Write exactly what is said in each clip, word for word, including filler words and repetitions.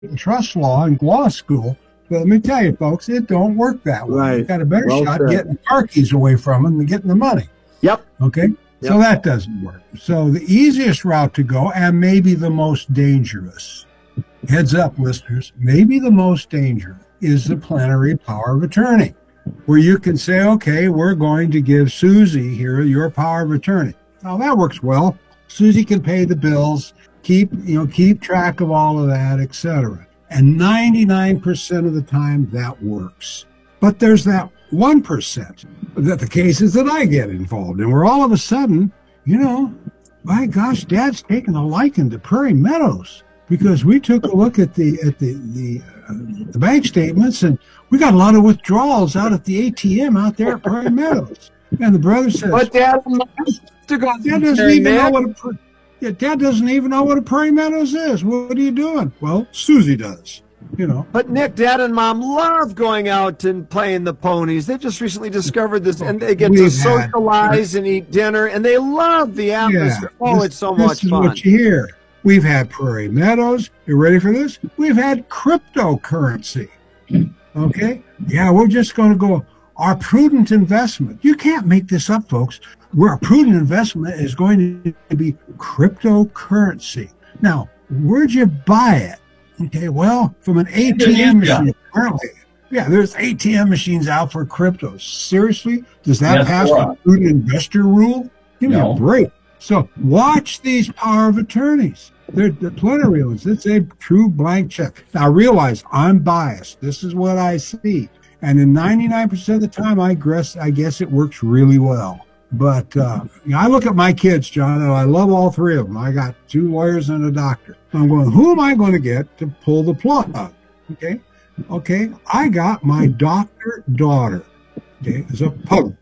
trust law in law school. But let me tell you, folks, it don't work that way. Right. You've got a better Well shot said. getting the car keys away from them than getting the money. Yep. Okay? Yep. So that doesn't work. So the easiest route to go, and maybe the most dangerous, heads up, listeners, maybe the most dangerous is the plenary power of attorney, where you can say, okay, we're going to give Susie here your power of attorney. Now that works well. Susie can pay the bills, keep, you know, keep track of all of that, et cetera. And ninety-nine percent of the time that works. But there's that one percent that the cases that I get involved in, where all of a sudden, you know, my gosh, Dad's taking a liking to Prairie Meadows because we took a look at the at the the, uh, the bank statements, and we got a lot of withdrawals out at the A T M out there at Prairie Meadows. And the brother says, But Dad, to go Dad doesn't even know what a yeah, Dad doesn't even know what a Prairie Meadows is. What are you doing? Well, Susie does. You know. But Nick, Dad, and Mom love going out and playing the ponies. They just recently discovered this, and they get We've to had- socialize and eat dinner, and they love the atmosphere. oh, this- it's so this much is fun. what you hear. We've had Prairie Meadows. You ready for this? We've had cryptocurrency. Okay? Yeah, we're just going to go. Our prudent investment. You can't make this up, folks. Where a prudent investment is going to be cryptocurrency. Now, where'd you buy it? Okay, well, from an A T M machine. Apparently, yeah, there's A T M machines out for cryptos. Seriously? Does that Yes, pass there the are. prudent investor rule? Give me No. a break. So watch these power of attorneys. They're, they're plenary ones. It's a true blank check. Now realize I'm biased. This is what I see. And in ninety-nine percent of the time, I guess, I guess it works really well. But uh, you know, I look at my kids, John, and I love all three of them. I got two lawyers and a doctor. I'm going, who am I going to get to pull the plug? Okay. Okay. I got my doctor daughter. Okay. It's a plug.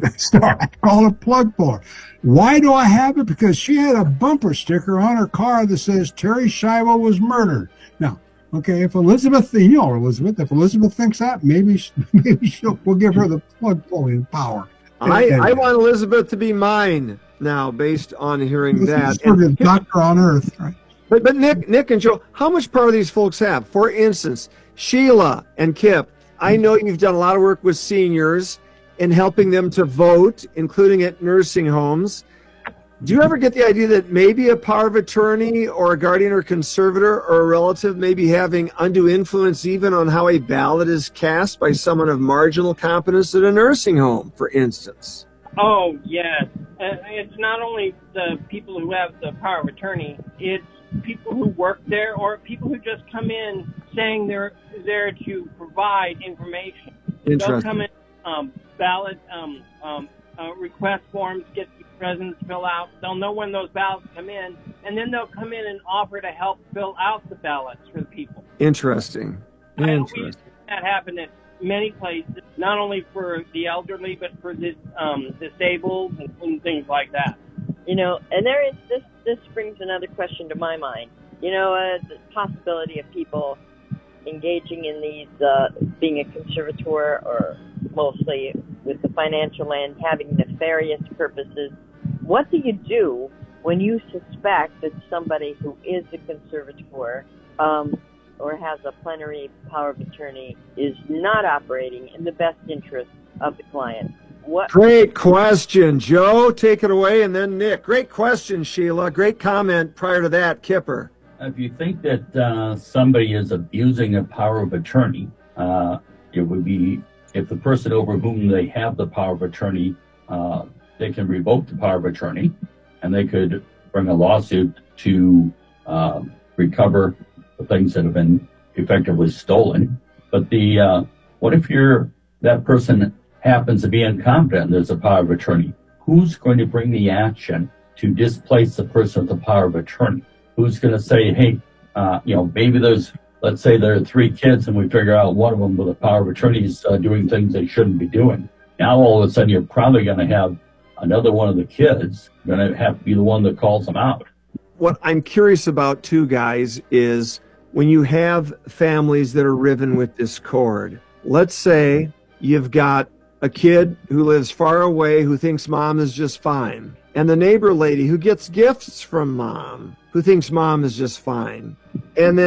I call it a plug puller. Why do I have it? Because she had a bumper sticker on her car that says Terry Schiavo was murdered. Now, okay, if Elizabeth, you know Elizabeth, if Elizabeth thinks that, maybe maybe she'll we'll give her the plug pulling power. I, Anyway. I want Elizabeth to be mine now, based on hearing This that. is sort of And- the doctor on earth, right? But, but Nick, Nick and Joe, how much power do these folks have? For instance, Sheila and Kip, I know you've done a lot of work with seniors in helping them to vote, including at nursing homes. Do you ever get the idea that maybe a power of attorney or a guardian or conservator or a relative may be having undue influence even on how a ballot is cast by someone of marginal competence at a nursing home, for instance? Oh, yes. Uh, it's not only the people who have the power of attorney, it's people who work there or people who just come in saying they're there to provide information. They'll Interesting. come in, um, ballot um, um, uh, request forms, get the residents to fill out. They'll know when those ballots come in, and then they'll come in and offer to help fill out the ballots for the people. Interesting. And we've Interesting. seen that happen at many places, not only for the elderly, but for the um, disabled and, and things like that. You know, and there is this. This brings another question to my mind. You know, uh, the possibility of people engaging in these, uh, being a conservator or mostly with the financial end, having nefarious purposes. What do you do when you suspect that somebody who is a conservator um, or has a plenary power of attorney is not operating in the best interest of the client? What? Great question, Joe. Take it away, and then Nick. Great question, Sheila. Great comment prior to that, Kipper. If you think that uh, somebody is abusing a power of attorney, uh, it would be if the person over whom they have the power of attorney, uh, they can revoke the power of attorney, and they could bring a lawsuit to uh, recover the things that have been effectively stolen. But the uh, what if you're that person happens to be incompetent and there's a power of attorney? Who's going to bring the action to displace the person with the power of attorney? Who's going to say, hey, uh, you know, maybe there's, let's say there are three kids and we figure out one of them with a power of attorney is uh, doing things they shouldn't be doing. Now all of a sudden you're probably going to have another one of the kids going to have to be the one that calls them out. What I'm curious about too, guys, is when you have families that are riven with discord. Let's say you've got a kid who lives far away who thinks mom is just fine, and the neighbor lady who gets gifts from mom who thinks mom is just fine. And then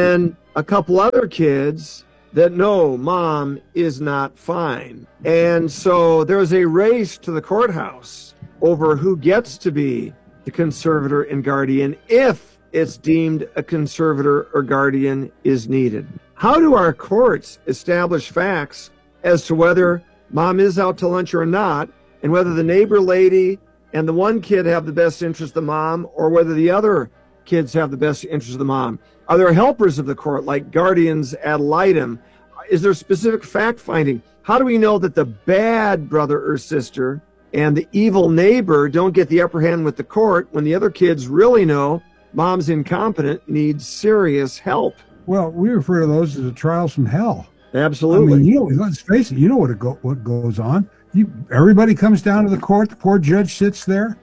a couple other kids that know mom is not fine. And so there's a race to the courthouse over who gets to be the conservator and guardian if it's deemed a conservator or guardian is needed. How do our courts establish facts as to whether mom is out to lunch or not, and whether the neighbor lady and the one kid have the best interest of the mom, or whether the other kids have the best interest of the mom? Are there helpers of the court, like guardians ad litem? Is there specific fact finding? How do we know that the bad brother or sister and the evil neighbor don't get the upper hand with the court when the other kids really know mom's incompetent, needs serious help? Well, we refer to those as the trials from hell. Absolutely. I mean, you know, let's face it, you know what, it go, what goes on. You, everybody comes down to the court, the poor judge sits there,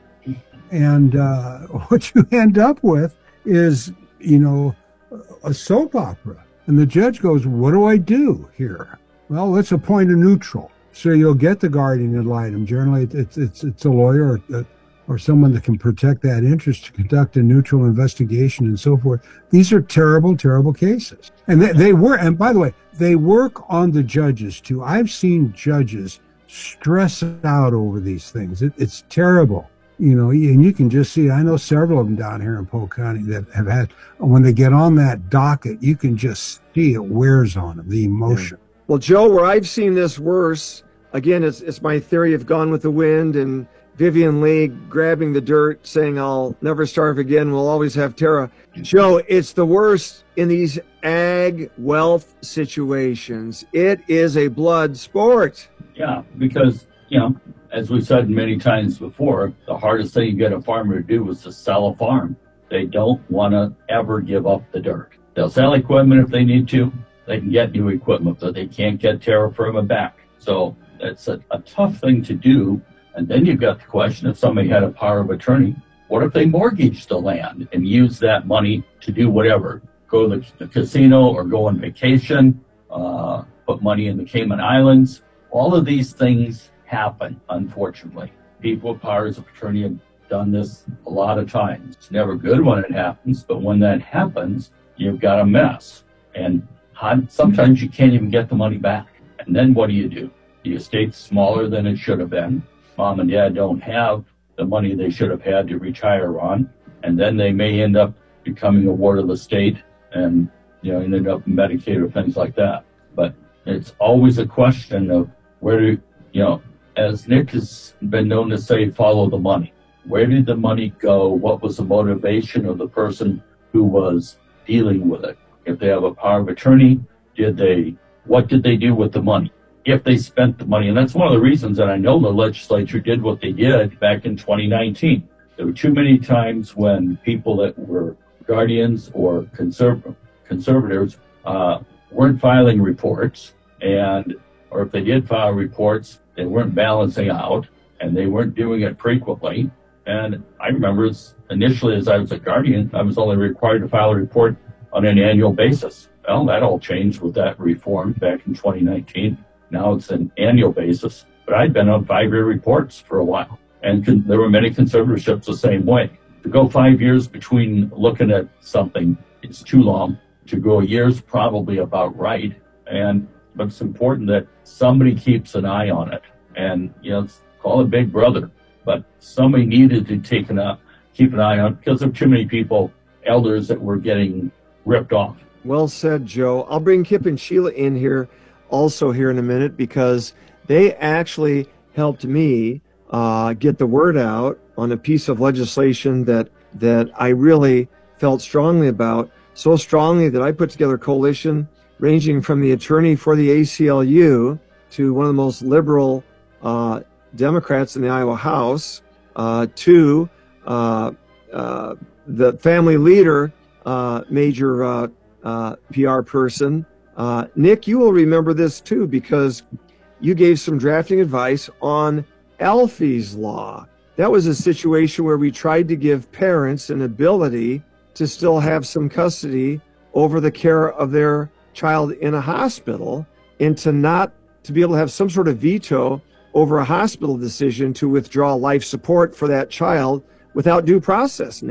and uh, what you end up with is, you know, a soap opera. And the judge goes, what do I do here? Well, let's appoint a neutral. So you'll get the guardian ad litem. Generally, it's it's it's a lawyer or, or someone that can protect that interest to conduct a neutral investigation and so forth. These are terrible, terrible cases. And they, they were, and by the way, they work on the judges too. I've seen judges stress out over these things. It, it's terrible. You know, and you can just see, I know several of them down here in Polk County that have had, when they get on that docket, you can just see it wears on them, the emotion. Well, Joe, where I've seen this worse, again, it's, it's my theory of Gone with the Wind and Vivian Leigh grabbing the dirt, saying, I'll never starve again, we'll always have Tara. Joe, it's the worst in these ag wealth situations. It is a blood sport. Yeah, because, you know, as we said many times before, the hardest thing you get a farmer to do is to sell a farm. They don't want to ever give up the dirt. They'll sell equipment if they need to. They can get new equipment, but they can't get terra firma back. So it's a, a tough thing to do. And then you've got the question, if somebody had a power of attorney, what if they mortgaged the land and used that money to do whatever? Go to the, the casino or go on vacation, uh, put money in the Cayman Islands. All of these things happen, unfortunately. People with powers of attorney have done this a lot of times. It's never good when it happens, but when that happens, you've got a mess. And sometimes you can't even get the money back. And then what do you do? The estate's smaller than it should have been. Mom and dad don't have the money they should have had to retire on. And then they may end up becoming a ward of the state and, you know, end up in Medicaid or things like that. But it's always a question of where do, you know, as Nick has been known to say, follow the money. Where did the money go? What was the motivation of the person who was dealing with it? If they have a power of attorney, did they, what did they do with the money? If they spent the money, and that's one of the reasons that I know the legislature did what they did back in twenty nineteen. There were too many times when people that were guardians or conserv- conservators uh, weren't filing reports, and or if they did file reports, they weren't balancing out, and they weren't doing it frequently. And I remember initially, as I was a guardian, I was only required to file a report on an annual basis. Well, that all changed with that reform back in twenty nineteen. Now it's an annual basis, but I'd been on five-year reports for a while, and con- there were many conservatorships the same way. To go five years between looking at something, it's too long. To go a year's probably about right, and but it's important that somebody keeps an eye on it, and you know, call it Big Brother, but somebody needed to take an eye, keep an eye on it because there are too many people, elders, that were getting ripped off. Well said, Joe. I'll bring Kip and Sheila in here also here in a minute because they actually helped me uh, get the word out on a piece of legislation that that I really felt strongly about, so strongly that I put together a coalition ranging from the attorney for the A C L U to one of the most liberal uh, Democrats in the Iowa House uh, to uh, uh, the family leader, uh, major uh, uh, P R person. Uh, Nick, you will remember this too because you gave some drafting advice on Alfie's Law. That was a situation where we tried to give parents an ability to still have some custody over the care of their child in a hospital and to not to be able to have some sort of veto over a hospital decision to withdraw life support for that child without due process, Nick.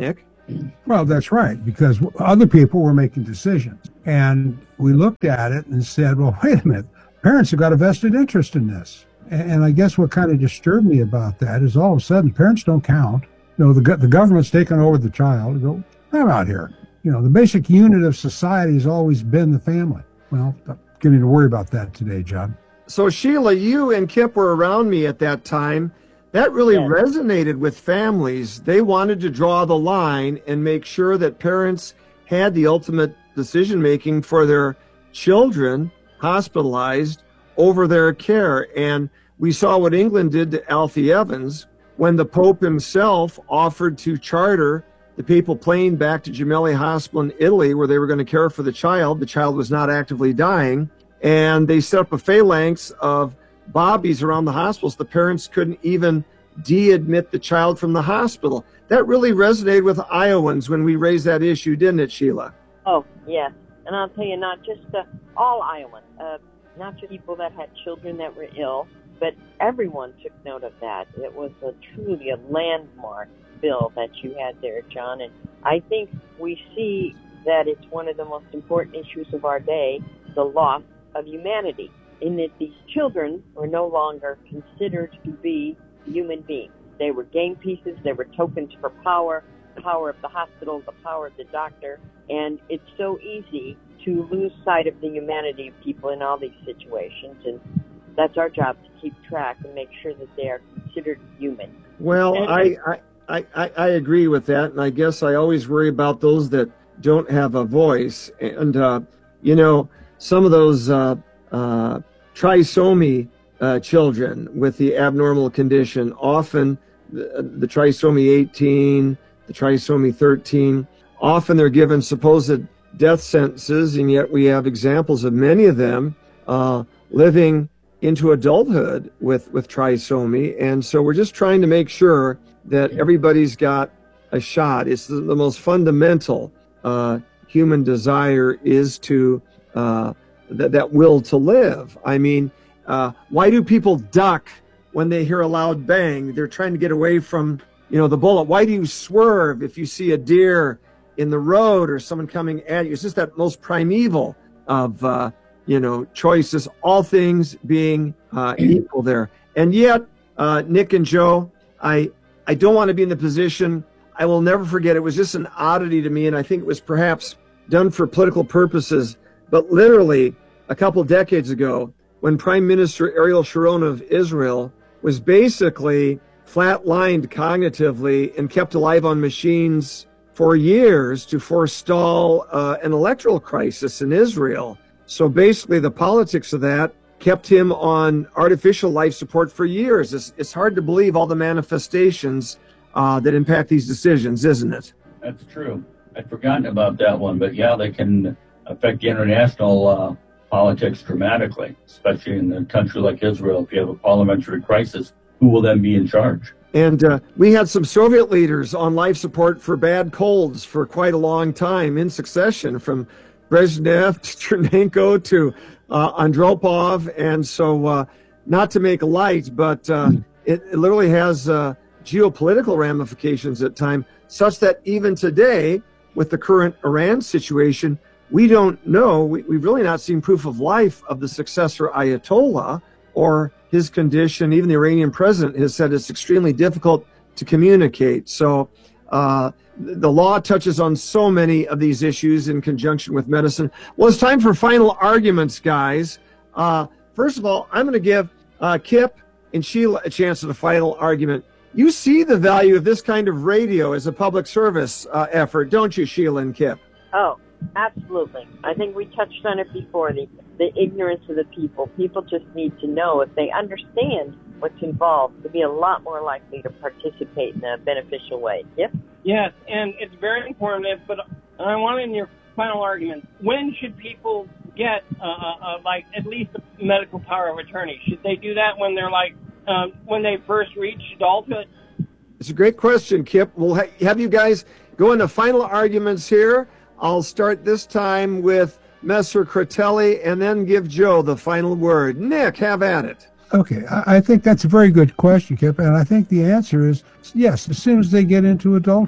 Well, that's right, because other people were making decisions. And we looked at it and said, well, wait a minute, parents have got a vested interest in this. And I guess what kind of disturbed me about that is all of a sudden parents don't count. You know, the, the government's taken over the child. You go, I'm out here. You know, the basic unit of society has always been the family. Well, I'm getting to worry about that today, John. So, Sheila, you and Kip were around me at that time. That really Yes. resonated with families. They wanted to draw the line and make sure that parents had the ultimate decision-making for their children hospitalized over their care. And we saw what England did to Alfie Evans when the Pope himself offered to charter the papal plane back to Gemelli Hospital in Italy, where they were going to care for the child. The child was not actively dying. And they set up a phalanx of bobbies around the hospitals. The parents couldn't even de-admit the child from the hospital. That really resonated with Iowans when we raised that issue, didn't it, Sheila? Oh, yes. And I'll tell you, not just uh, all Iowans, uh, not just people that had children that were ill, but everyone took note of that. It was a, truly a landmark bill that you had there, John. And I think we see that it's one of the most important issues of our day, the loss of humanity, in that these children were no longer considered to be human beings. They were game pieces. They were tokens for power, the power of the hospital, the power of the doctor. And it's so easy to lose sight of the humanity of people in all these situations. And that's our job, to keep track and make sure that they are considered human. Well, I, I, I, I agree with that. And I guess I always worry about those that don't have a voice. And, uh, you know, some of those uh, uh, trisomy uh, children with the abnormal condition, often the, the trisomy eighteen, the trisomy thirteen, often they're given supposed death sentences, and yet we have examples of many of them uh, living into adulthood with, with trisomy. And so we're just trying to make sure that everybody's got a shot. It's the, the most fundamental uh, human desire is to Uh, that, that will to live. I mean, uh, why do people duck when they hear a loud bang? They're trying to get away from, you know, the bullet. Why do you swerve if you see a deer in the road or someone coming at you? It's just that most primeval of, uh, you know, choices, all things being uh, equal there. And yet, uh, Nick and Joe, I, I don't want to be in the position. I will never forget. It was just an oddity to me, and I think it was perhaps done for political purposes. But literally, a couple decades ago, when Prime Minister Ariel Sharon of Israel was basically flatlined cognitively and kept alive on machines for years to forestall uh, an electoral crisis in Israel. So basically, the politics of that kept him on artificial life support for years. It's, it's hard to believe all the manifestations uh, that impact these decisions, isn't it? That's true. I'd forgotten about that one, but yeah, they can affect the international uh, politics dramatically, especially in a country like Israel. If you have a parliamentary crisis, who will then be in charge? And uh, we had some Soviet leaders on life support for bad colds for quite a long time in succession, from Brezhnev to Chernenko to uh, Andropov. And so uh, not to make light, but uh, it, it literally has uh, geopolitical ramifications at times, such that even today, with the current Iran situation, we don't know, we, we've really not seen proof of life of the successor Ayatollah or his condition. Even the Iranian president has said it's extremely difficult to communicate. So uh, the law touches on so many of these issues in conjunction with medicine. Well, it's time for final arguments, guys. Uh, first of all, I'm going to give uh, Kip and Sheila a chance at a final argument. You see the value of this kind of radio as a public service uh, effort, don't you, Sheila and Kip? Oh, absolutely. I think we touched on it before, the, the ignorance of the people. People just need to know, if they understand what's involved, to be a lot more likely to participate in a beneficial way. Yep. Yes, and it's very informative, but I want in your final argument, when should people get, uh, uh, like, at least a medical power of attorney? Should they do that when they're, like, um, when they first reach adulthood? It's a great question, Kip. We'll ha- have you guys go into final arguments here. I'll start this time with Messer Critelli and then give Joe the final word. Nick, have at it. Okay, I, I think that's a very good question, Kip, and I think the answer is yes, as soon as they get into adulthood.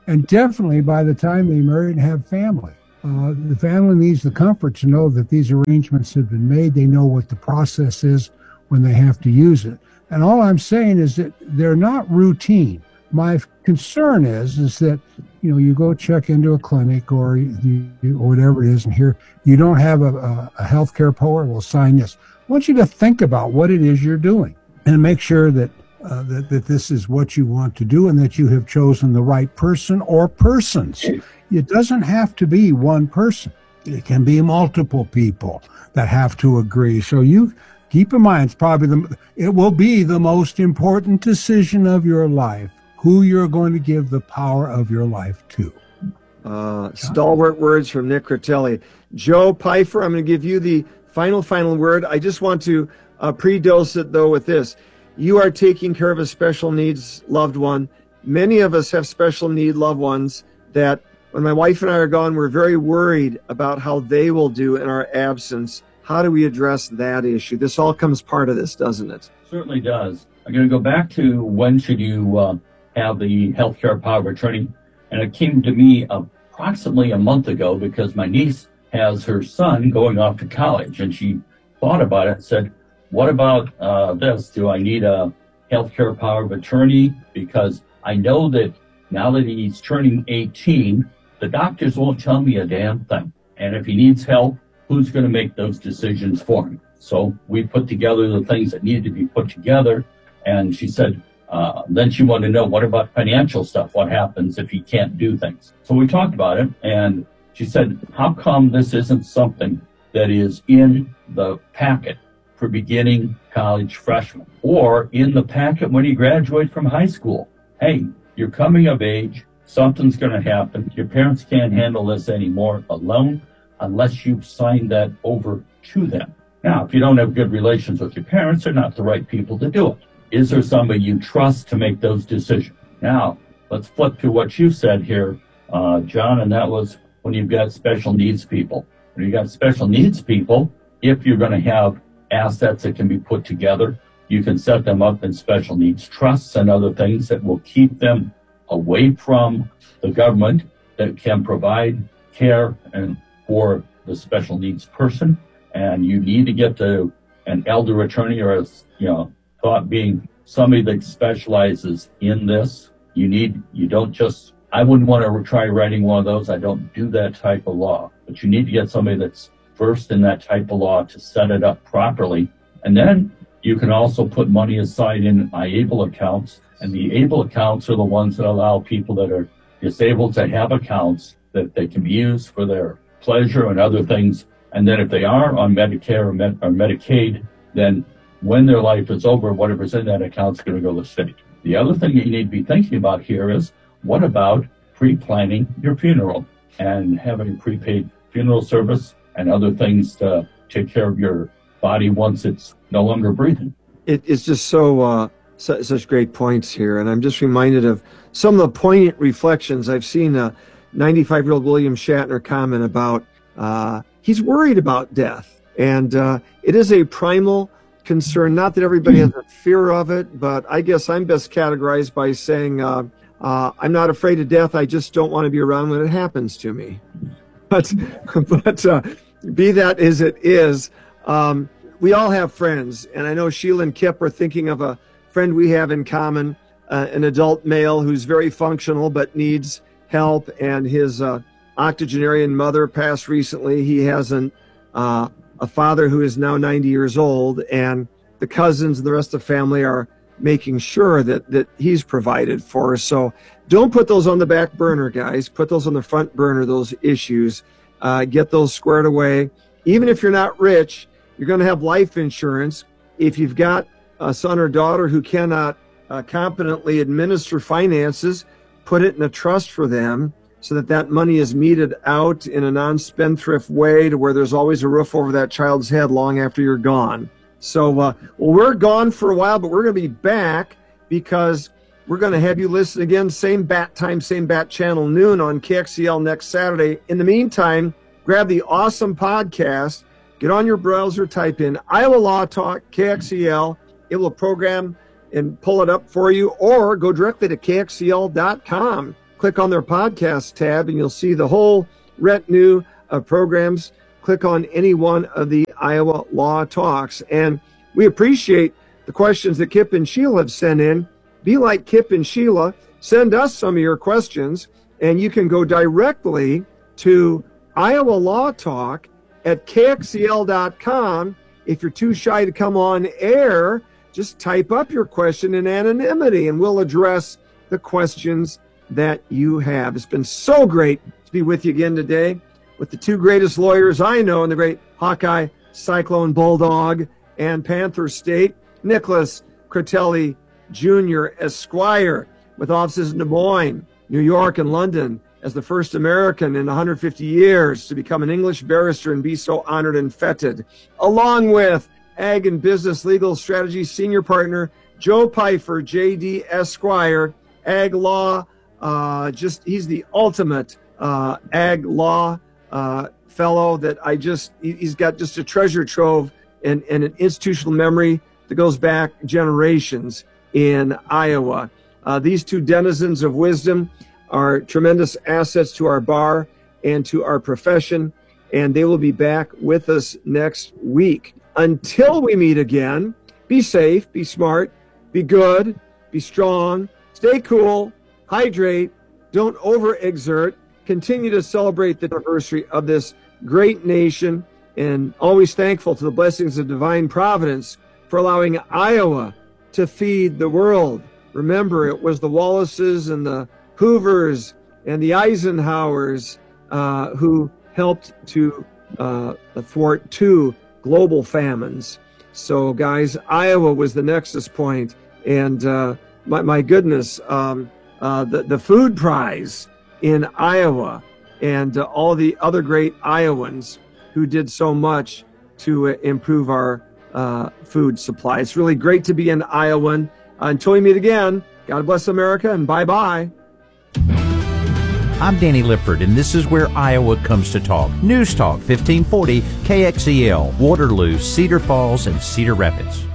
and definitely by the time they marry and have family. Uh, the family needs the comfort to know that these arrangements have been made. They know what the process is when they have to use it. And all I'm saying is that they're not routine. My concern is, is that, you know, you go check into a clinic or, you, or whatever it is, and here you don't have a, a, a healthcare provider will sign this. I want you to think about what it is you're doing and make sure that, uh, that, that this is what you want to do and that you have chosen the right person or persons. It doesn't have to be one person. It can be multiple people that have to agree. So you keep in mind, it's probably the, it will be the most important decision of your life, who you're going to give the power of your life to. Uh, stalwart words from Nick Critelli. Joe Pfeiffer, I'm going to give you the final, final word. I just want to uh, pre-dose it, though, with this. You are taking care of a special needs loved one. Many of us have special need loved ones that when my wife and I are gone, we're very worried about how they will do in our absence. How do we address that issue? This all comes part of this, doesn't it? Certainly does. I'm going to go back to when should you uh, have the healthcare power of attorney. And it came to me approximately a month ago because my niece has her son going off to college. And she thought about it and said, what about uh, this? Do I need a healthcare power of attorney? Because I know that now that he's turning eighteen, the doctors won't tell me a damn thing. And if he needs help, who's going to make those decisions for him? So we put together the things that needed to be put together. And she said, uh, then she wanted to know, what about financial stuff? What happens if he can't do things? So we talked about it. And she said, how come this isn't something that is in the packet for beginning college freshmen or in the packet when you graduate from high school? Hey, you're coming of age. Something's going to happen. Your parents can't handle this anymore alone unless you've signed that over to them. Now, if you don't have good relations with your parents, they're not the right people to do it. Is there somebody you trust to make those decisions? Now, let's flip to what you said here, uh, John, and that was when you've got special needs people. When you've got special needs people, if you're going to have assets that can be put together, you can set them up in special needs trusts and other things that will keep them away from the government, that can provide care and for the special needs person. And you need to get to an elder attorney or, a, you know, thought being somebody that specializes in this. You need, you don't just, I wouldn't want to try writing one of those. I don't do that type of law, but you need to get somebody that's versed in that type of law to set it up properly. And then you can also put money aside in iAble accounts. And the ABLE accounts are the ones that allow people that are disabled to have accounts that they can be used for their pleasure and other things. And then if they are on Medicare or, Med- or Medicaid, then when their life is over, whatever's in that account is going to go to the state. The other thing that you need to be thinking about here is, what about pre-planning your funeral and having a prepaid funeral service and other things to take care of your body once it's no longer breathing? It, it's just so... Uh... Such great points here. And I'm just reminded of some of the poignant reflections. I've seen a ninety-five-year-old William Shatner comment about uh, he's worried about death. And uh, it is a primal concern. Not that everybody has a fear of it, but I guess I'm best categorized by saying uh, uh, I'm not afraid of death. I just don't want to be around when it happens to me. But, but uh, be that as it is, um, we all have friends. And I know Sheila and Kip are thinking of a friend we have in common, uh, an adult male who's very functional but needs help, and his uh, octogenarian mother passed recently. He has an, uh, a father who is now ninety years old, and the cousins and the rest of the family are making sure that, that he's provided for. So don't put those on the back burner, guys. Put those on the front burner, those issues. Uh, get those squared away. Even if you're not rich, you're going to have life insurance. If you've got a son or daughter who cannot uh, competently administer finances, put it in a trust for them so that that money is meted out in a non-spendthrift way to where there's always a roof over that child's head long after you're gone. So, uh, well, we're gone for a while, but we're going to be back because we're going to have you listen again, same bat time, same bat channel, noon on K X E L next Saturday. In the meantime, grab the awesome podcast, get on your browser, type in Iowa Law Talk, K X E L. It will program and pull it up for you, or go directly to K X E L dot com. Click click on their podcast tab and you'll see the whole retinue of programs. Click on any one of the Iowa Law Talks. And we appreciate the questions that Kip and Sheila have sent in. Be like Kip and Sheila. Send us some of your questions, and you can go directly to Iowa Law Talk at K X E L dot com. If you're too shy to come on air, just type up your question in anonymity, and we'll address the questions that you have. It's been so great to be with you again today with the two greatest lawyers I know in the great Hawkeye, Cyclone, Bulldog, and Panther State, Nicholas Critelli Junior Esquire, with offices in Des Moines, New York, and London, as the first American in one hundred fifty years to become an English barrister and be so honored and feted, along with Ag and Business Legal Strategy Senior Partner Joe Pfeiffer, J D Esquire, Ag Law, uh, just he's the ultimate uh, Ag Law uh, fellow that I just, he's got just a treasure trove and, and an institutional memory that goes back generations in Iowa. Uh, these two denizens of wisdom are tremendous assets to our bar and to our profession, and they will be back with us next week. Until we meet again, be safe, be smart, be good, be strong, stay cool, hydrate, don't overexert, continue to celebrate the anniversary of this great nation, and always thankful to the blessings of divine providence for allowing Iowa to feed the world. Remember, it was the Wallaces and the Hoovers and the Eisenhowers uh, who helped to uh, thwart two global famines. So, guys, Iowa was the nexus point, and uh, my, my goodness, um, uh, the, the food prize in Iowa and uh, all the other great Iowans who did so much to uh, improve our uh, food supply. It's really great to be an Iowan. Uh, until we meet again, God bless America, and bye-bye. I'm Danny Lipford, and this is where Iowa comes to talk. News Talk fifteen forty K X E L, Waterloo, Cedar Falls, and Cedar Rapids.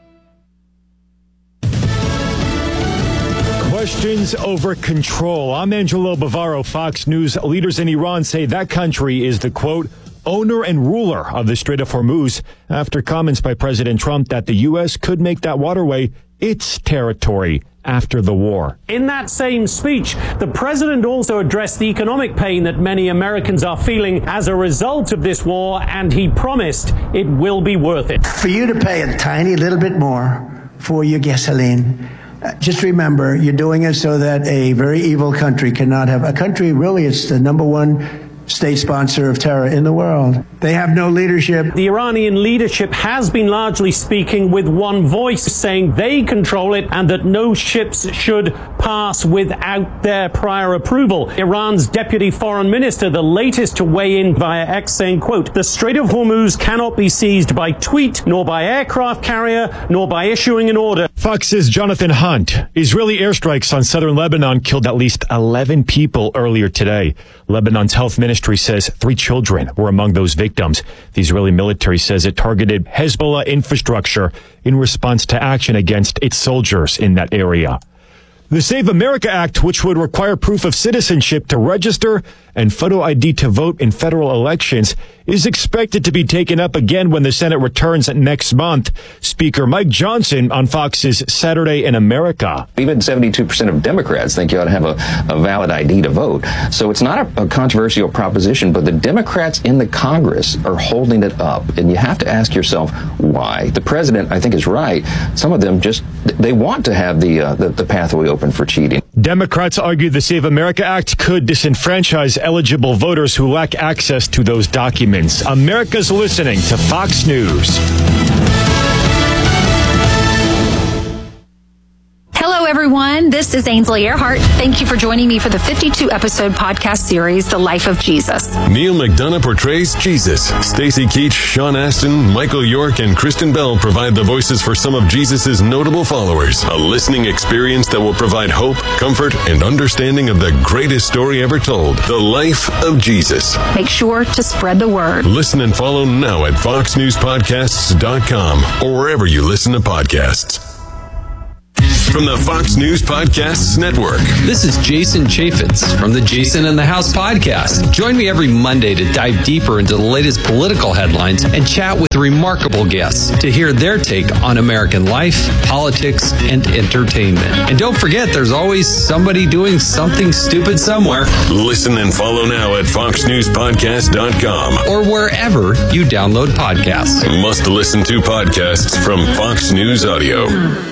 Questions over control. I'm Angelo Bavaro, Fox News. Leaders in Iran say that country is the, quote, owner and ruler of the Strait of Hormuz after comments by President Trump that the U S could make that waterway its territory after the war. In that same speech, the president also addressed the economic pain that many Americans are feeling as a result of this war, and he promised it will be worth it. For you to pay a tiny little bit more for your gasoline, uh, just remember, you're doing it so that a very evil country cannot have a country. Really, it's the number one state sponsor of terror in the world. They have no leadership. The Iranian leadership has been largely speaking with one voice, saying they control it and that no ships should pass without their prior approval. Iran's deputy foreign minister, the latest to weigh in via X, saying, quote, the Strait of Hormuz cannot be seized by tweet, nor by aircraft carrier, nor by issuing an order. Fox's Jonathan Hunt. Israeli airstrikes on southern Lebanon killed at least eleven people earlier today. Lebanon's health ministry says three children were among those victims. The Israeli military says it targeted Hezbollah infrastructure in response to action against its soldiers in that area. The Save America Act, which would require proof of citizenship to register and photo I D to vote in federal elections, is expected to be taken up again when the Senate returns next month. Speaker Mike Johnson on Fox's Saturday in America. Even seventy-two percent of Democrats think you ought to have a, a valid I D to vote. So it's not a, a controversial proposition, but the Democrats in the Congress are holding it up. And you have to ask yourself why. The president, I think, is right. Some of them just, they want to have the, uh, the, the pathway open for cheating. Democrats argue the Save America Act could disenfranchise eligible voters who lack access to those documents. America's listening to Fox News. Hello, everyone. This is Ainsley Earhart. Thank you for joining me for the fifty-two episode podcast series, The Life of Jesus. Neil McDonough portrays Jesus. Stacy Keach, Sean Astin, Michael York, and Kristen Bell provide the voices for some of Jesus' notable followers. A listening experience that will provide hope, comfort, and understanding of the greatest story ever told, The Life of Jesus. Make sure to spread the word. Listen and follow now at fox news podcasts dot com or wherever you listen to podcasts. from the Fox News Podcasts Network. This is Jason Chaffetz from the Jason in the House podcast. Join me every Monday to dive deeper into the latest political headlines and chat with remarkable guests to hear their take on American life, politics, and entertainment. And don't forget, there's always somebody doing something stupid somewhere. Listen and follow now at fox news podcast dot com or wherever you download podcasts. Must listen to podcasts from Fox News Audio.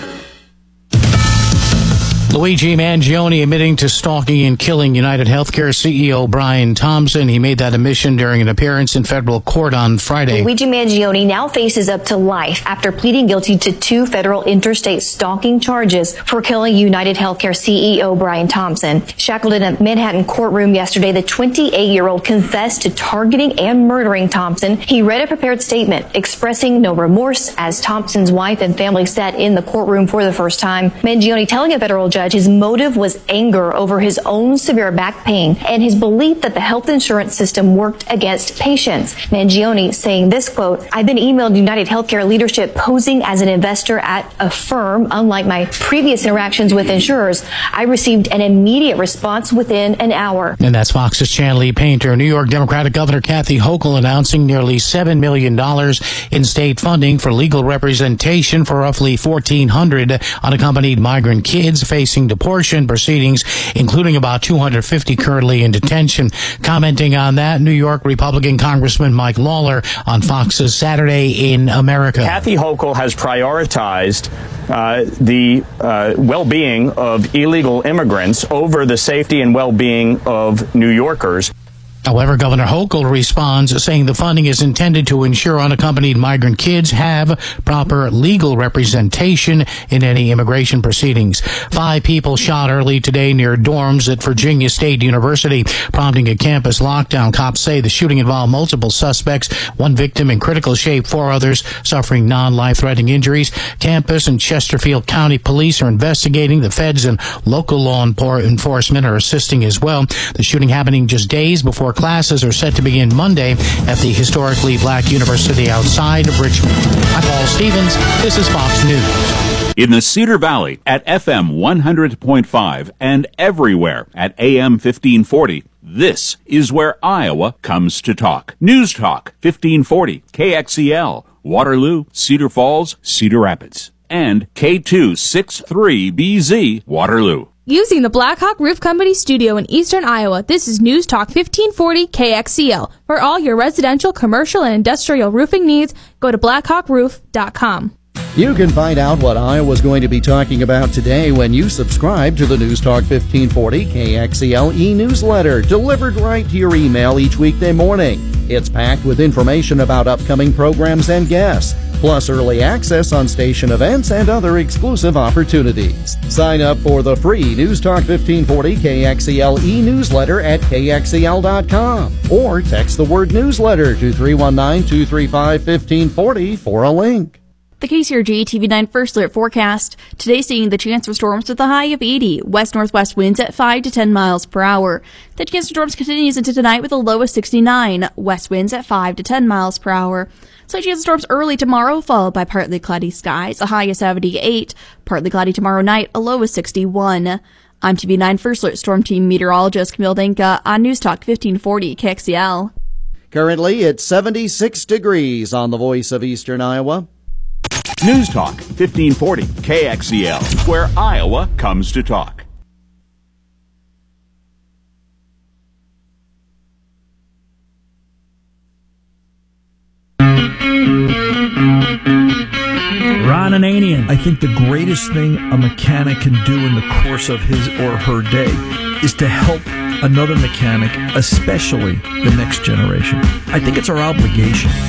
Luigi Mangione admitting to stalking and killing United Healthcare C E O Brian Thompson. He made that admission during an appearance in federal court on Friday. Luigi Mangione now faces up to life after pleading guilty to two federal interstate stalking charges for killing United Healthcare C E O Brian Thompson. Shackled in a Manhattan courtroom yesterday, the twenty-eight-year-old confessed to targeting and murdering Thompson. He read a prepared statement expressing no remorse as Thompson's wife and family sat in the courtroom for the first time. Mangione telling a federal judge his motive was anger over his own severe back pain and his belief that the health insurance system worked against patients. Mangione saying this, quote, "I've been emailed United Healthcare leadership posing as an investor at a firm. Unlike my previous interactions with insurers, I received an immediate response within an hour." And that's Fox's Chanley Painter. New York Democratic Governor Kathy Hochul announcing nearly seven million dollars in state funding for legal representation for roughly fourteen hundred unaccompanied migrant kids facing deportation proceedings, including about two hundred fifty currently in detention. Commenting on that, New York Republican Congressman Mike Lawler on Fox's Saturday in America. Kathy Hochul has prioritized uh, the uh, well-being of illegal immigrants over the safety and well-being of New Yorkers. However, Governor Hochul responds saying the funding is intended to ensure unaccompanied migrant kids have proper legal representation in any immigration proceedings. Five people shot early today near dorms at Virginia State University, prompting a campus lockdown. Cops say the shooting involved multiple suspects, one victim in critical shape, four others suffering non-life-threatening injuries. Campus and Chesterfield County Police are investigating. The feds and local law enforcement are assisting as well. The shooting happening just days before classes are set to begin Monday at the historically black university outside of Richmond. I'm Paul Stevens. This is Fox News. In the Cedar Valley at F M one hundred point five and everywhere at A M fifteen forty, this is where Iowa comes to talk. News Talk fifteen forty, K X E L, Waterloo, Cedar Falls, Cedar Rapids, and K two sixty-three B Z, Waterloo. Using the Blackhawk Roof Company studio in eastern Iowa, this is News Talk fifteen forty K X E L. For all your residential, commercial, and industrial roofing needs, go to blackhawk roof dot com. You can find out what Iowa's going to be talking about today when you subscribe to the News Talk fifteen forty K X E L e-newsletter, delivered right to your email each weekday morning. It's packed with information about upcoming programs and guests, plus early access on station events and other exclusive opportunities. Sign up for the free News Talk fifteen forty K X E L e-newsletter at K X E L dot com or text the word newsletter to three one nine, two three five, one five four zero for a link. The K C R G T V nine First Alert forecast. Today seeing the chance for storms with a high of eighty. West-northwest winds at five to ten miles per hour. The chance for storms continues into tonight with a low of sixty-nine. West winds at five to ten miles per hour. So chance of storms early tomorrow, followed by partly cloudy skies. A high of seventy-eight. Partly cloudy tomorrow night, a low of sixty-one. I'm T V nine First Alert Storm Team meteorologist Camille Denka on News Talk fifteen forty K X E L. Currently, it's seventy-six degrees on the Voice of Eastern Iowa. News Talk fifteen forty K X E L, where Iowa comes to talk. Ron Ananian. I think the greatest thing a mechanic can do in the course of his or her day is to help another mechanic, especially the next generation. I think it's our obligation.